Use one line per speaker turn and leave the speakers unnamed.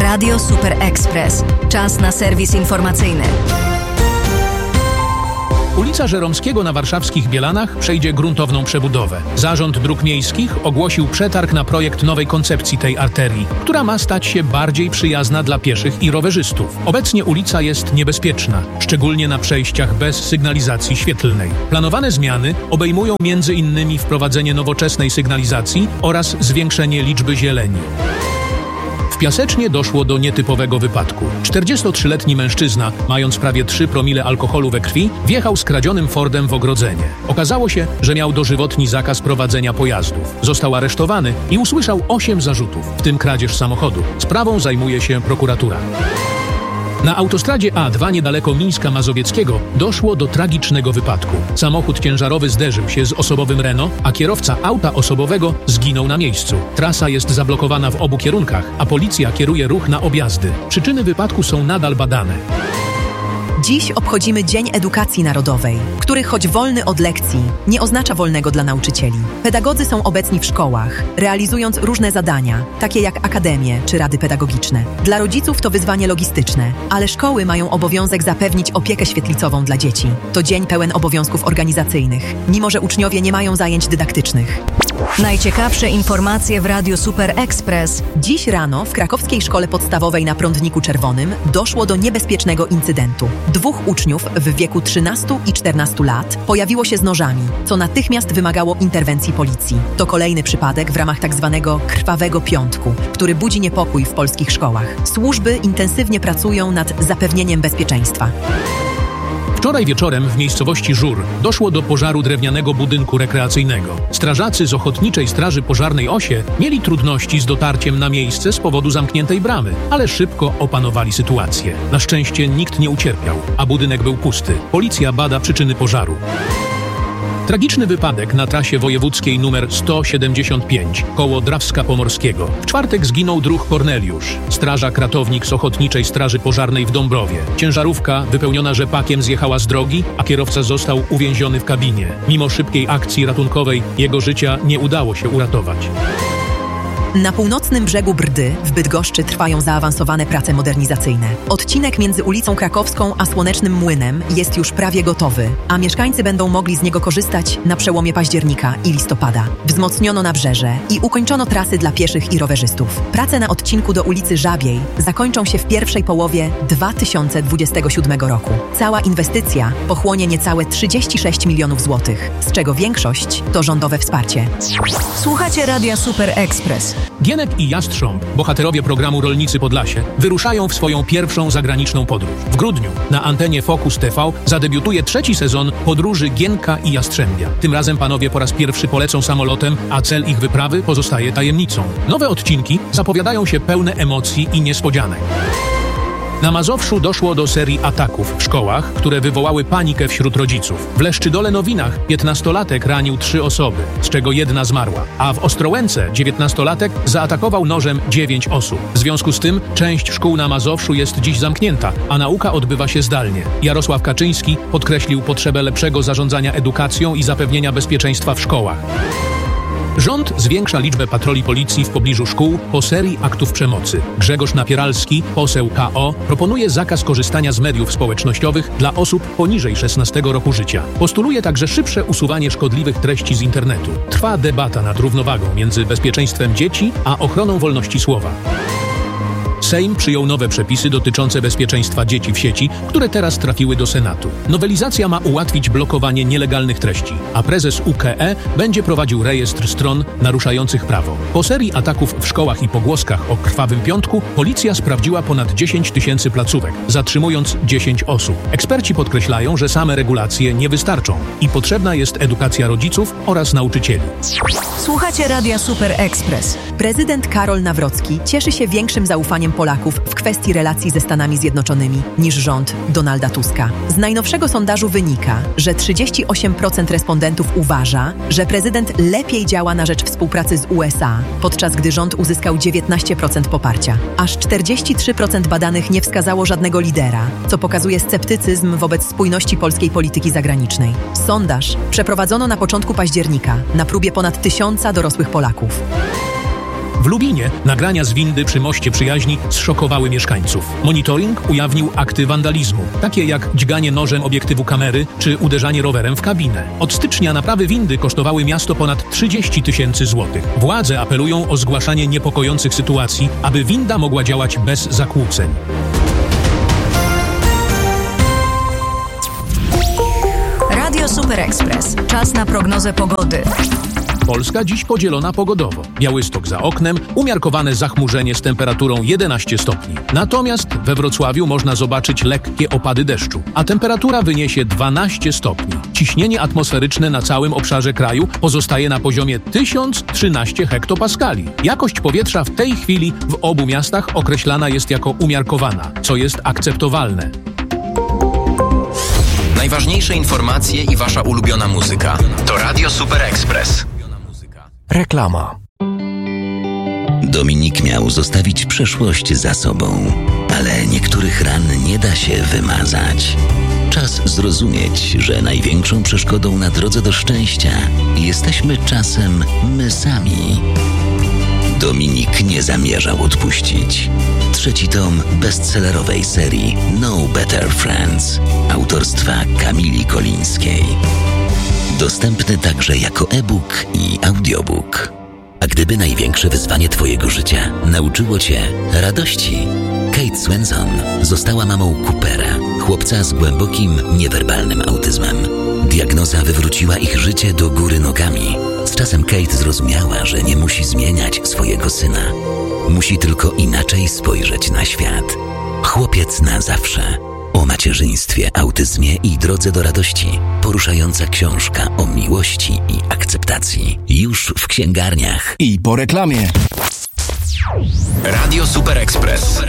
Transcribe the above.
Radio Super Express. Czas na serwis informacyjny.
Ulica Żeromskiego na warszawskich Bielanach przejdzie gruntowną przebudowę. Zarząd Dróg Miejskich ogłosił przetarg na projekt nowej koncepcji tej arterii, która ma stać się bardziej przyjazna dla pieszych i rowerzystów. Obecnie ulica jest niebezpieczna, szczególnie na przejściach bez sygnalizacji świetlnej. Planowane zmiany obejmują m.in. wprowadzenie nowoczesnej sygnalizacji oraz zwiększenie liczby zieleni. W Piasecznie doszło do nietypowego wypadku. 43-letni mężczyzna, mając prawie 3 promile alkoholu we krwi, wjechał skradzionym Fordem w ogrodzenie. Okazało się, że miał dożywotni zakaz prowadzenia pojazdów. Został aresztowany i usłyszał 8 zarzutów, w tym kradzież samochodu. Sprawą zajmuje się prokuratura. Na autostradzie A2 niedaleko Mińska Mazowieckiego doszło do tragicznego wypadku. Samochód ciężarowy zderzył się z osobowym Renault, a kierowca auta osobowego zginął na miejscu. Trasa jest zablokowana w obu kierunkach, a policja kieruje ruch na objazdy. Przyczyny wypadku są nadal badane.
Dziś obchodzimy Dzień Edukacji Narodowej, który choć wolny od lekcji, nie oznacza wolnego dla nauczycieli. Pedagodzy są obecni w szkołach, realizując różne zadania, takie jak akademie czy rady pedagogiczne. Dla rodziców to wyzwanie logistyczne, ale szkoły mają obowiązek zapewnić opiekę świetlicową dla dzieci. To dzień pełen obowiązków organizacyjnych, mimo że uczniowie nie mają zajęć dydaktycznych.
Najciekawsze informacje w Radiu Super Express.
Dziś rano w krakowskiej szkole podstawowej na Prądniku Czerwonym doszło do niebezpiecznego incydentu. 2 uczniów w wieku 13 i 14 lat pojawiło się z nożami, co natychmiast wymagało interwencji policji. To kolejny przypadek w ramach tzw. krwawego piątku, który budzi niepokój w polskich szkołach. Służby intensywnie pracują nad zapewnieniem bezpieczeństwa.
Wczoraj wieczorem w miejscowości Żur doszło do pożaru drewnianego budynku rekreacyjnego. Strażacy z Ochotniczej Straży Pożarnej Osie mieli trudności z dotarciem na miejsce z powodu zamkniętej bramy, ale szybko opanowali sytuację. Na szczęście nikt nie ucierpiał, a budynek był pusty. Policja bada przyczyny pożaru. Tragiczny wypadek na trasie wojewódzkiej nr 175 koło Drawska Pomorskiego. W czwartek zginął druh Korneliusz, strażak ratownik z Ochotniczej Straży Pożarnej w Dąbrowie. Ciężarówka wypełniona rzepakiem zjechała z drogi, a kierowca został uwięziony w kabinie. Mimo szybkiej akcji ratunkowej jego życia nie udało się uratować.
Na północnym brzegu Brdy w Bydgoszczy trwają zaawansowane prace modernizacyjne. Odcinek między ulicą Krakowską a Słonecznym Młynem jest już prawie gotowy, a mieszkańcy będą mogli z niego korzystać na przełomie października i listopada. Wzmocniono nabrzeże i ukończono trasy dla pieszych i rowerzystów. Prace na odcinku do ulicy Żabiej zakończą się w pierwszej połowie 2027 roku. Cała inwestycja pochłonie niecałe 36 milionów złotych, z czego większość to rządowe wsparcie.
Słuchacie Radia Super Express.
Gienek i Jastrząb, bohaterowie programu Rolnicy Podlasie, wyruszają w swoją pierwszą zagraniczną podróż. W grudniu na antenie Focus TV zadebiutuje 3. sezon podróży Gienka i Jastrzębia. Tym razem panowie po raz pierwszy polecą samolotem, a cel ich wyprawy pozostaje tajemnicą. Nowe odcinki zapowiadają się pełne emocji i niespodzianek. Na Mazowszu doszło do serii ataków w szkołach, które wywołały panikę wśród rodziców. W Leszczydole Nowinach 15-latek ranił 3 osoby, z czego 1 zmarła, a w Ostrołęce 19-latek zaatakował nożem 9 osób. W związku z tym część szkół na Mazowszu jest dziś zamknięta, a nauka odbywa się zdalnie. Jarosław Kaczyński podkreślił potrzebę lepszego zarządzania edukacją i zapewnienia bezpieczeństwa w szkołach. Rząd zwiększa liczbę patroli policji w pobliżu szkół po serii aktów przemocy. Grzegorz Napieralski, poseł KO, proponuje zakaz korzystania z mediów społecznościowych dla osób poniżej 16 roku życia. Postuluje także szybsze usuwanie szkodliwych treści z internetu. Trwa debata nad równowagą między bezpieczeństwem dzieci a ochroną wolności słowa. Sejm przyjął nowe przepisy dotyczące bezpieczeństwa dzieci w sieci, które teraz trafiły do Senatu. Nowelizacja ma ułatwić blokowanie nielegalnych treści, a prezes UKE będzie prowadził rejestr stron naruszających prawo. Po serii ataków w szkołach i pogłoskach o krwawym piątku policja sprawdziła ponad 10 000 placówek, zatrzymując 10 osób. Eksperci podkreślają, że same regulacje nie wystarczą i potrzebna jest edukacja rodziców oraz nauczycieli.
Słuchacie Radia Super Express.
Prezydent Karol Nawrocki cieszy się większym zaufaniem Polaków w kwestii relacji ze Stanami Zjednoczonymi niż rząd Donalda Tuska. Z najnowszego sondażu wynika, że 38% respondentów uważa, że prezydent lepiej działa na rzecz współpracy z USA, podczas gdy rząd uzyskał 19% poparcia. Aż 43% badanych nie wskazało żadnego lidera, co pokazuje sceptycyzm wobec spójności polskiej polityki zagranicznej. Sondaż przeprowadzono na początku października na próbie ponad 1000 dorosłych Polaków.
W Lubinie nagrania z windy przy Moście Przyjaźni zszokowały mieszkańców. Monitoring ujawnił akty wandalizmu, takie jak dźganie nożem obiektywu kamery czy uderzanie rowerem w kabinę. Od stycznia naprawy windy kosztowały miasto ponad 30 000 złotych. Władze apelują o zgłaszanie niepokojących sytuacji, aby winda mogła działać bez zakłóceń.
Radio Super Express. Czas na prognozę pogody.
Polska dziś podzielona pogodowo. Białystok za oknem, umiarkowane zachmurzenie z temperaturą 11 stopni. Natomiast we Wrocławiu można zobaczyć lekkie opady deszczu, a temperatura wyniesie 12 stopni. Ciśnienie atmosferyczne na całym obszarze kraju pozostaje na poziomie 1013 hektopaskali. Jakość powietrza w tej chwili w obu miastach określana jest jako umiarkowana, co jest akceptowalne.
Najważniejsze informacje i wasza ulubiona muzyka to Radio Super Express.
Reklama.
Dominik miał zostawić przeszłość za sobą, ale niektórych ran nie da się wymazać. Czas zrozumieć, że największą przeszkodą na drodze do szczęścia jesteśmy czasem my sami. Dominik nie zamierzał odpuścić. 3. tom bestsellerowej serii No Better Friends autorstwa Kamili Kolińskiej. Dostępny także jako e-book i audiobook. A gdyby największe wyzwanie twojego życia nauczyło cię radości? Kate Swenson została mamą Coopera, chłopca z głębokim, niewerbalnym autyzmem. Diagnoza wywróciła ich życie do góry nogami. Z czasem Kate zrozumiała, że nie musi zmieniać swojego syna. Musi tylko inaczej spojrzeć na świat. Chłopiec na zawsze. O macierzyństwie, autyzmie i drodze do radości. Poruszająca książka o miłości i akceptacji. Już w księgarniach.
I po reklamie.
Radio Super Express.